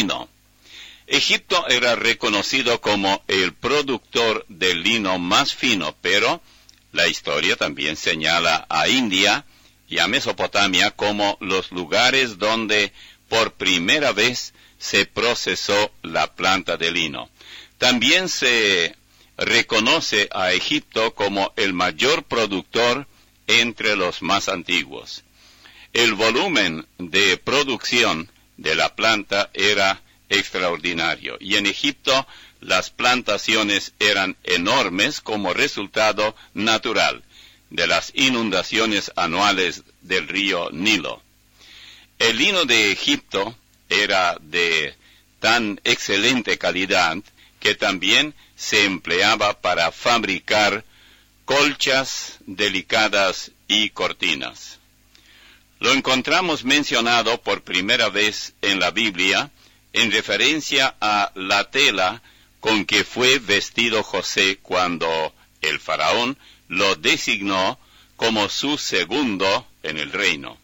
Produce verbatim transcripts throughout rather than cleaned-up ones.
lino. Egipto era reconocido como el productor de lino más fino, pero la historia también señala a India y a Mesopotamia como los lugares donde por primera vez se procesó la planta de lino. También se reconoce a Egipto como el mayor productor entre los más antiguos. El volumen de producción de la planta era extraordinario, y en Egipto las plantaciones eran enormes como resultado natural de las inundaciones anuales del río Nilo. El lino de Egipto era de tan excelente calidad que también se empleaba para fabricar colchas delicadas y cortinas. Lo encontramos mencionado por primera vez en la Biblia en referencia a la tela con que fue vestido José cuando el faraón lo designó como su segundo en el reino.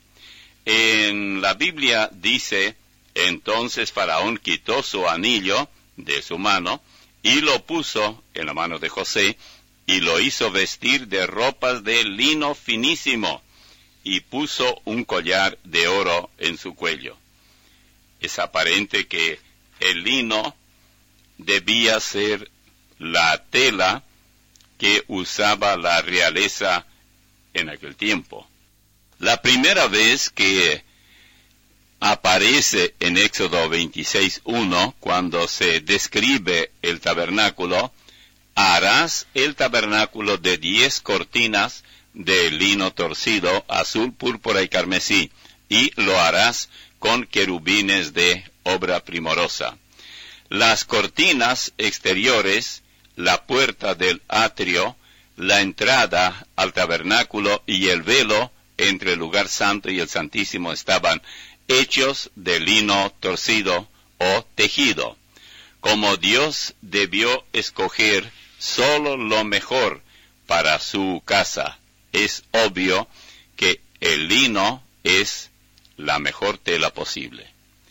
En la Biblia dice, entonces faraón quitó su anillo de su mano y lo puso en la mano de José y lo hizo vestir de ropas de lino finísimo y puso un collar de oro en su cuello. Es aparente que el lino debía ser la tela que usaba la realeza en aquel tiempo. La primera vez que aparece en Éxodo veintiséis uno, cuando se describe el tabernáculo, harás el tabernáculo de diez cortinas de lino torcido, azul, púrpura y carmesí, y lo harás con querubines de obra primorosa. Las cortinas exteriores, la puerta del atrio, la entrada al tabernáculo y el velo entre el lugar santo y el santísimo estaban hechos de lino torcido o tejido. Como Dios debió escoger solo lo mejor para su casa, es obvio que el lino es la mejor tela posible.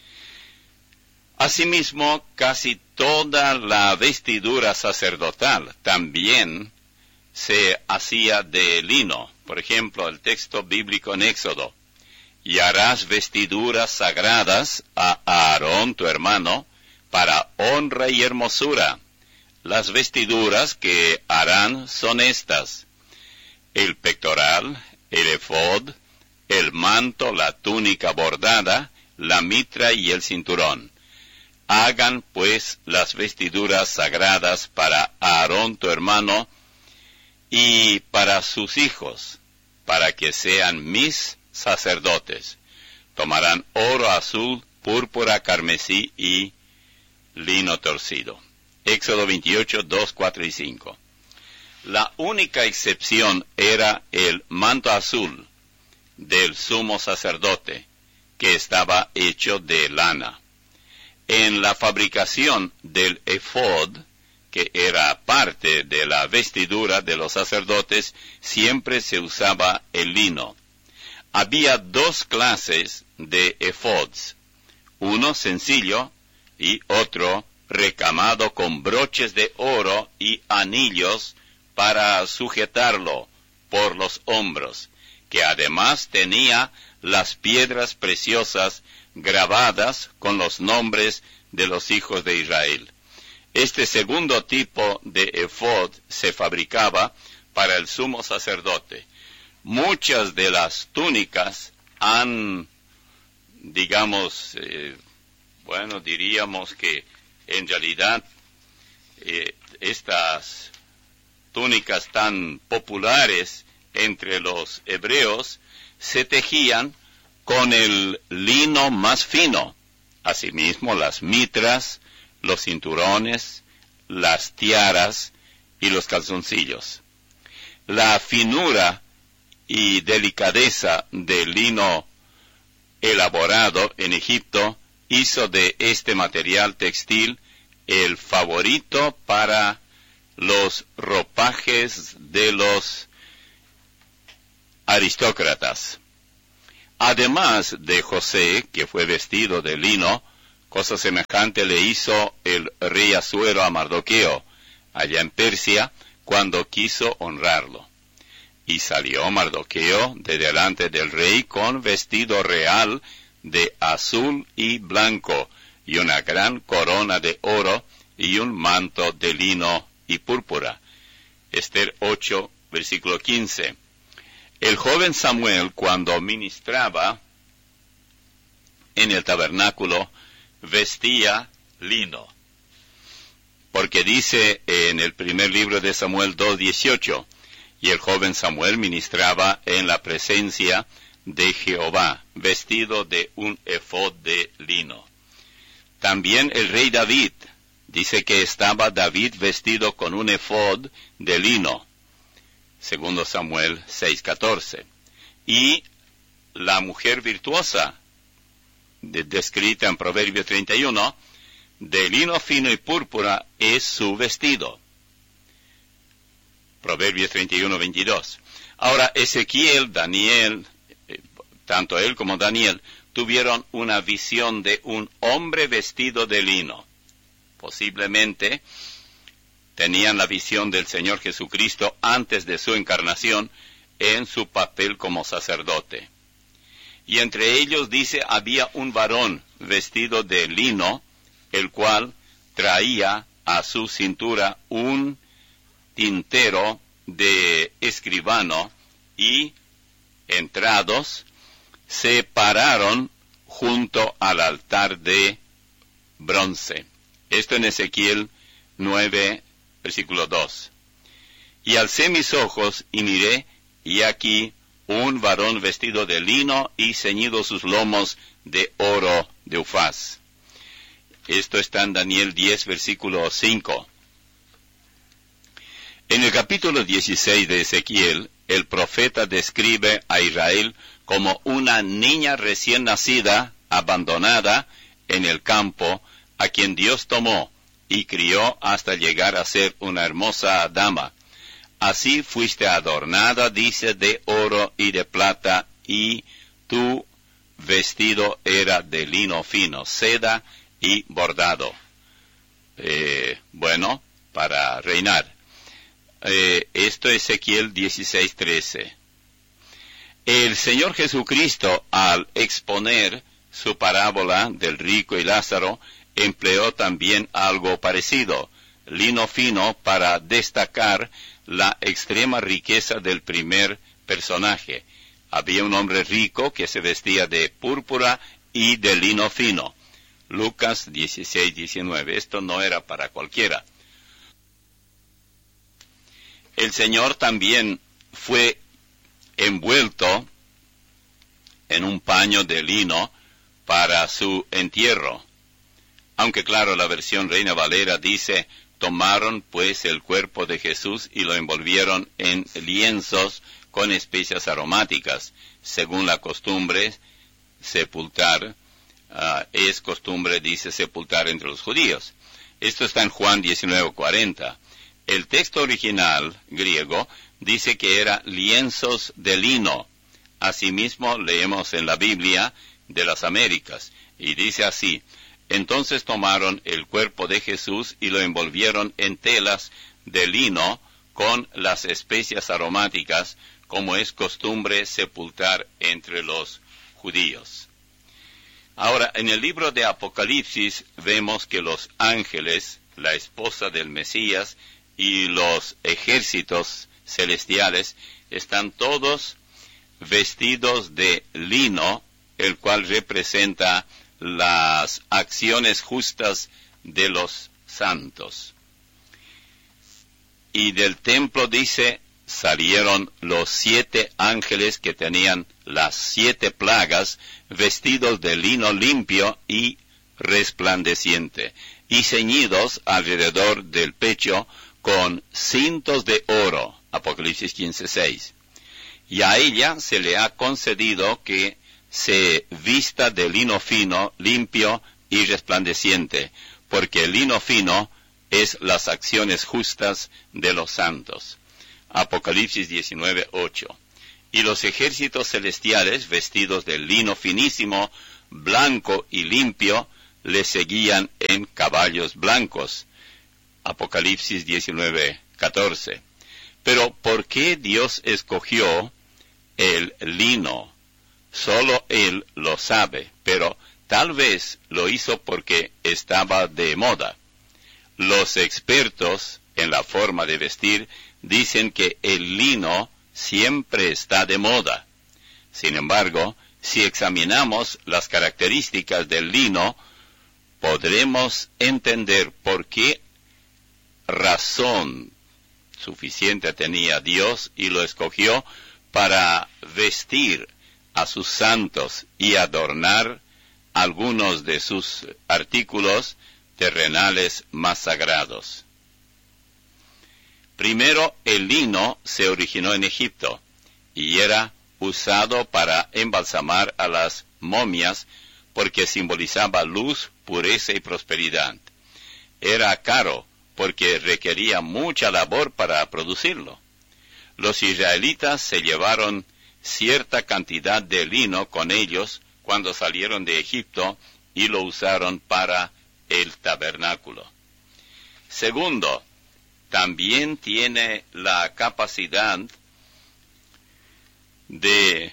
Asimismo, casi toda la vestidura sacerdotal también se hacía de lino. Por ejemplo, el texto bíblico en Éxodo: y harás vestiduras sagradas a Aarón tu hermano, para honra y hermosura. Las vestiduras que harán son estas: el pectoral, el efod, el manto, la túnica bordada, la mitra y el cinturón. Hagan pues las vestiduras sagradas para Aarón tu hermano y para sus hijos, para que sean mis sacerdotes. Tomarán oro azul, púrpura, carmesí y lino torcido. Éxodo veintiocho, dos, cuatro y cinco. La única excepción era el manto azul del sumo sacerdote, que estaba hecho de lana. En la fabricación del efod, que era parte de la vestidura de los sacerdotes, siempre se usaba el lino. Había dos clases de efods, uno sencillo y otro recamado con broches de oro y anillos para sujetarlo por los hombros, que además tenía las piedras preciosas grabadas con los nombres de los hijos de Israel. Este segundo tipo de efod se fabricaba para el sumo sacerdote. Muchas de las túnicas han, digamos, eh, bueno, diríamos que en realidad eh, estas túnicas tan populares entre los hebreos se tejían con el lino más fino. Asimismo, las mitras, los cinturones, las tiaras y los calzoncillos. La finura y delicadeza del lino elaborado en Egipto hizo de este material textil el favorito para los ropajes de los aristócratas. Además de José, que fue vestido de lino Cosa semejante le hizo el rey Asuero a Mardoqueo, allá en Persia, cuando quiso honrarlo. Y salió Mardoqueo de delante del rey con vestido real de azul y blanco, y una gran corona de oro, y un manto de lino y púrpura. Ester ocho, versículo quince. El joven Samuel, cuando ministraba en el tabernáculo, vestía lino. Porque dice en el primer libro de Samuel dos dieciocho, y el joven Samuel ministraba en la presencia de Jehová, vestido de un efod de lino. También el rey David, dice que estaba David vestido con un efod de lino, segundo Samuel seis catorce. Y la mujer virtuosa, de, descrita en Proverbio treinta y uno, de lino fino y púrpura es su vestido. Proverbios treinta y uno, veintidós. Ahora, Ezequiel, Daniel, eh, tanto él como Daniel, tuvieron una visión de un hombre vestido de lino. Posiblemente tenían la visión del Señor Jesucristo antes de su encarnación en su papel como sacerdote. Y entre ellos dice, había un varón vestido de lino, el cual traía a su cintura un tintero de escribano, y entrados se pararon junto al altar de bronce. Esto en Ezequiel nueve, versículo dos. Y alcé mis ojos y miré, y aquí un varón vestido de lino y ceñido sus lomos de oro de Ufaz. Esto está en Daniel diez, versículo cinco. En el capítulo dieciséis de Ezequiel, el profeta describe a Israel como una niña recién nacida, abandonada en el campo, a quien Dios tomó y crió hasta llegar a ser una hermosa dama. Así fuiste adornada, dice, de oro y de plata, y tu vestido era de lino fino, seda y bordado. Eh, bueno, para reinar. Eh, esto es Ezequiel dieciséis, trece. El Señor Jesucristo, al exponer su parábola del rico y Lázaro, empleó también algo parecido, lino fino, para destacar la extrema riqueza del primer personaje. Había un hombre rico que se vestía de púrpura y de lino fino. Lucas dieciséis, diecinueve. Esto no era para cualquiera. El Señor también fue envuelto en un paño de lino para su entierro. Aunque claro, la versión Reina Valera dice, tomaron pues el cuerpo de Jesús y lo envolvieron en lienzos con especias aromáticas, según la costumbre sepultar, uh, es costumbre, dice, sepultar entre los judíos. Esto está en Juan diecinueve, cuarenta. El texto original griego dice que era lienzos de lino. Asimismo leemos en la Biblia de las Américas, y dice así, entonces tomaron el cuerpo de Jesús y lo envolvieron en telas de lino con las especias aromáticas, como es costumbre sepultar entre los judíos. Ahora, en el libro de Apocalipsis vemos que los ángeles, la esposa del Mesías, y los ejércitos celestiales están todos vestidos de lino, el cual representa las acciones justas de los santos. Y del templo dice, salieron los siete ángeles que tenían las siete plagas, vestidos de lino limpio y resplandeciente, y ceñidos alrededor del pecho con cintos de oro. Apocalipsis quince, seis. Y a ella se le ha concedido que se vista de lino fino, limpio y resplandeciente, porque el lino fino es las acciones justas de los santos. Apocalipsis diecinueve, ocho. Y los ejércitos celestiales, vestidos de lino finísimo, blanco y limpio, le seguían en caballos blancos. Apocalipsis diecinueve, catorce. Pero ¿por qué Dios escogió el lino? Solo Él lo sabe, pero tal vez lo hizo porque estaba de moda. Los expertos en la forma de vestir dicen que el lino siempre está de moda. Sin embargo, si examinamos las características del lino, podremos entender por qué razón suficiente tenía Dios y lo escogió para vestir a sus santos y adornar algunos de sus artículos terrenales más sagrados. Primero, el lino se originó en Egipto y era usado para embalsamar a las momias porque simbolizaba luz, pureza y prosperidad. Era caro porque requería mucha labor para producirlo. Los israelitas se llevaron cierta cantidad de lino con ellos cuando salieron de Egipto y lo usaron para el tabernáculo. Segundo, también tiene la capacidad de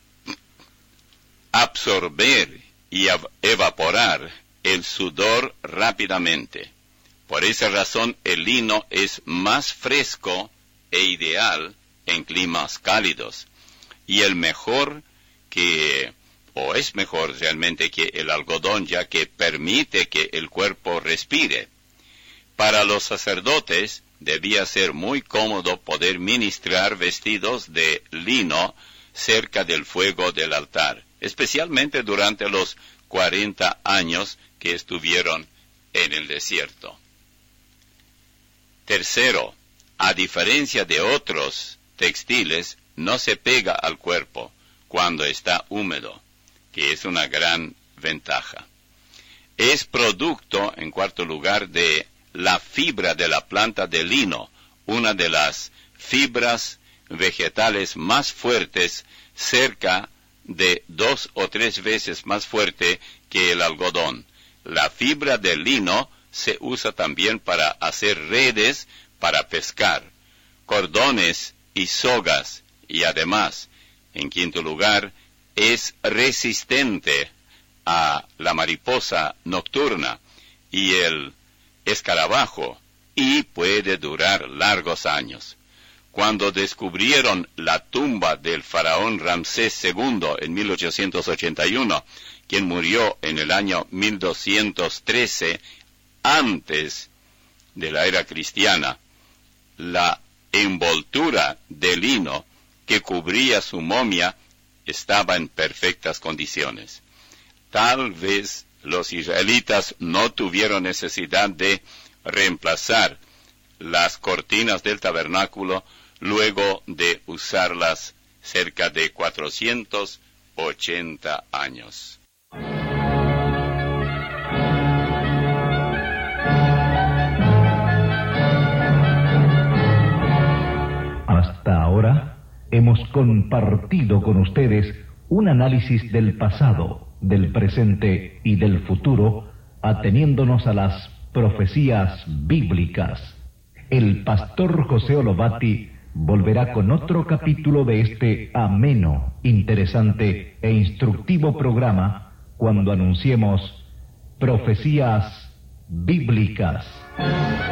absorber y evaporar el sudor rápidamente. Por esa razón el lino es más fresco e ideal en climas cálidos, y el mejor que, o es mejor realmente que el algodón, ya que permite que el cuerpo respire. Para los sacerdotes debía ser muy cómodo poder ministrar vestidos de lino cerca del fuego del altar, especialmente durante los cuarenta años que estuvieron en el desierto. Tercero, a diferencia de otros textiles, no se pega al cuerpo cuando está húmedo, que es una gran ventaja. Es producto, en cuarto lugar, de la fibra de la planta de lino, una de las fibras vegetales más fuertes, cerca de dos o tres veces más fuerte que el algodón. La fibra del lino se usa también para hacer redes para pescar, cordones y sogas, y además, en quinto lugar, es resistente a la mariposa nocturna y el escarabajo, y puede durar largos años. Cuando descubrieron la tumba del faraón Ramsés segundo en mil ochocientos ochenta y uno, quien murió en el año mil doscientos trece, antes de la era cristiana, la envoltura de lino que cubría su momia estaba en perfectas condiciones. Tal vez los israelitas no tuvieron necesidad de reemplazar las cortinas del tabernáculo luego de usarlas cerca de cuatrocientos ochenta años. Hasta ahora hemos compartido con ustedes un análisis del pasado, del presente y del futuro, ateniéndonos a las profecías bíblicas. El pastor José Olobati volverá con otro capítulo de este ameno, interesante e instructivo programa cuando anunciemos Profecías Bíblicas.